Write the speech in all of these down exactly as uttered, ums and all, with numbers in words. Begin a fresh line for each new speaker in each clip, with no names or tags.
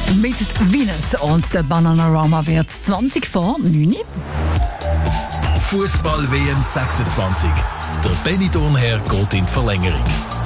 Mit Venus und der Bananarama wird zwanzig vor neun.
Fußball-W M sechsundzwanzig. Der Benny Thurnherr geht in die Verlängerung.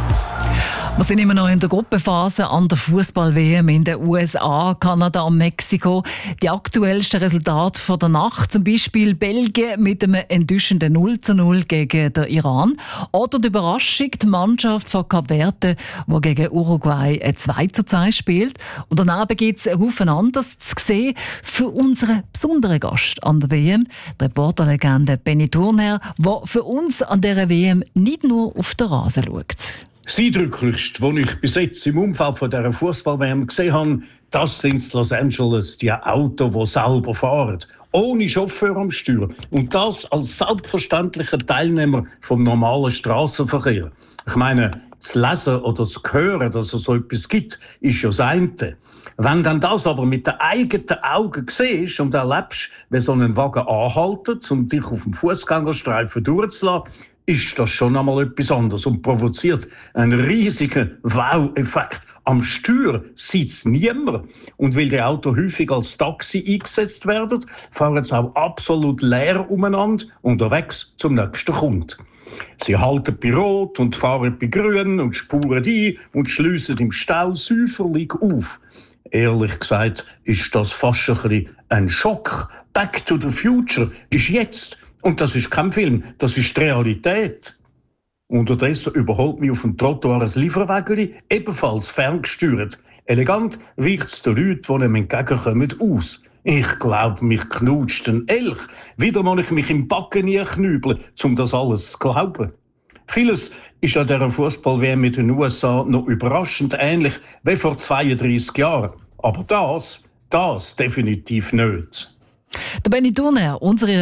Wir sind immer noch in der Gruppenphase an der Fußball-W M in den U S A, Kanada und Mexiko. Die aktuellsten Resultate von der Nacht, zum Beispiel Belgien mit einem enttäuschenden null zu null gegen den Iran. Oder die Überraschung, die Mannschaft von Kap Verde, die gegen Uruguay ein zwei zu zwei spielt. Und daneben gibt es einen Haufen anderes zu sehen für unseren besonderen Gast an der W M, die Reporterlegende Benny Thurnherr, der für uns an dieser W M nicht nur auf den Rasen schaut.
Das Eindrücklichste, was ich bis jetzt im Umfeld von dieser Fußball-W M gesehen habe, das sind in Los Angeles die Autos, die selber fahren. Ohne Chauffeur am Steuer. Und das als selbstverständlicher Teilnehmer vom normalen Strassenverkehr. Ich meine, zu lesen oder zu hören, dass es so etwas gibt, ist ja das eine. Wenn dann das aber mit den eigenen Augen siehst und erlebst, wie so ein Wagen anhaltet, um dich auf dem Fußgängerstreifen durchzulassen, ist das schon einmal etwas anderes und provoziert einen riesigen Wow-Effekt. Am Steuer sitzt niemand. Und weil die Autos häufig als Taxi eingesetzt werden, fahren sie auch absolut leer umeinander, unterwegs zum nächsten Kunden. Sie halten bei Rot und fahren bei Grün und spuren ein und schliessen im Stau säuferlich auf. Ehrlich gesagt ist das fast ein bisschen ein Schock. Back to the Future ist jetzt. Und das ist kein Film, das ist die Realität. Unterdessen überholt mich auf dem Trottoir ein Lieferwägeli, ebenfalls ferngesteuert. Elegant weicht es den Leuten, die ihm entgegenkommen, aus. Ich glaube, mich knutscht ein Elch. Wieder muss ich mich im Backen nie knübeln, um das alles zu glauben. Vieles ist an dieser Fußball-W M mit den U S A noch überraschend ähnlich wie vor zweiunddreissig Jahren. Aber das, das definitiv nicht.
Der Benny Thurnherr, unsere